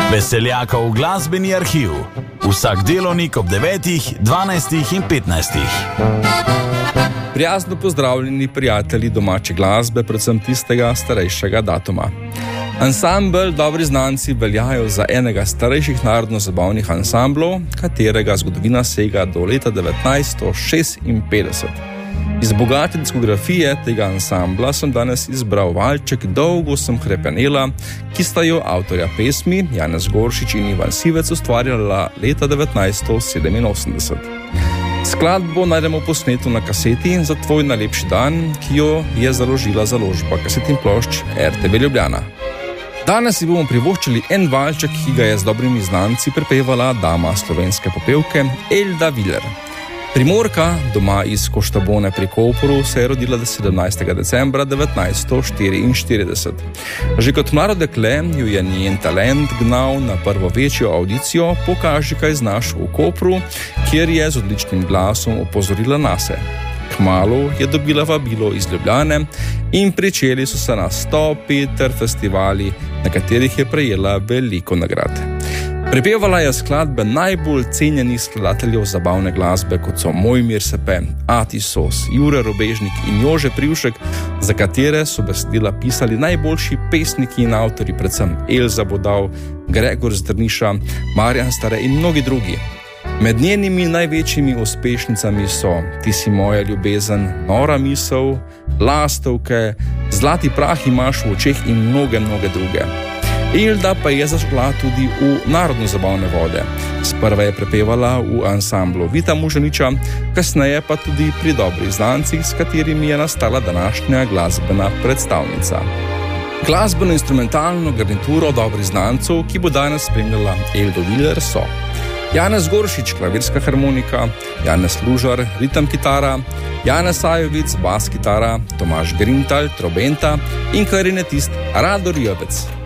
Veseljakov glasbeni arhiv. Vsak delovnik ob 9, 12 in 15. Prijazno pozdravljeni prijatelji domače glasbe, predvsem tistega starejšega datuma. Ansambel Dobri znanci veljajo za enega starejših narodno-zabavnih ansamblov, katerega zgodovina sega do leta 1956. Iz bogate diskografije tega ansambla sem danes izbral valček Dolgo sem hrepenela, ki sta jo avtorja pesmi Janez Goršič in Ivan Sivec ustvarjala leta 1987. Skladbo najdemo posneto na kaseti Za tvoj najlepši dan, ki jo je založila založba kaset in plošč RTV Ljubljana. Danes si bomo privoščili en valček, ki ga je z dobrimi znanci prepevala dama slovenske popevke Elda Viler. Primorka, doma iz Koštabone pri Kopru, se je rodila 17. decembra 1944. Že kot mlado dekle jo je njen talent gnal na prvo večjo audicijo Pokaži, kaj znaš v Kopru, kjer je z odličnim glasom opozorila nase. Kmalu je dobila vabilo iz Ljubljane in pričeli so se nastopi ter festivali, na katerih je prejela veliko nagrad. Prepevala je skladbe najbolj cenjenih skladateljev zabavne glasbe, kot so Mojmir Sepe, Ati Sos, Jure Robežnik in Jože Privšek, za katere so besedila pisali najboljši pesniki in avtori, predvsem Elza Bodav, Gregor Zdrniša, Marjan Stare in mnogi drugi. Med njenimi največjimi uspešnicami so Ti si moja ljubezen, Nora misel, Lastovke, Zlati prah imaš v očeh in mnoge druge. Elda pa je zašla tudi v narodno-zabavne vode. Sprva je prepevala v ansamblu Vita Muženiča, kasneje pa tudi pri Dobrih znancih, s katerimi je nastala današnja glasbena predstavnica. Glasbeno-instrumentalno garnituro Dobrih znancev, ki bo danes spremljala Eldo Viler, so Janez Goršič, klavirska harmonika, Janez Lužar, ritem kitara, Janez Sajovic, bas kitara, Tomaž Grintal, trobenta in klarinetist Rador Jovec.